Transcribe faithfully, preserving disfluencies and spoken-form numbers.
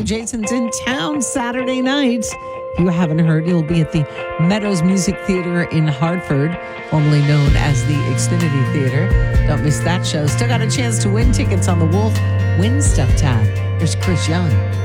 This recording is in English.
Young. Jason's in town Saturday night. If you haven't heard, he'll be at the Meadows Music Theater in Hartford, formerly known as the Xfinity Theater. Don't miss that show. Still got a chance to win tickets on the Wolf Win Stuff tab. Here's Chris Young.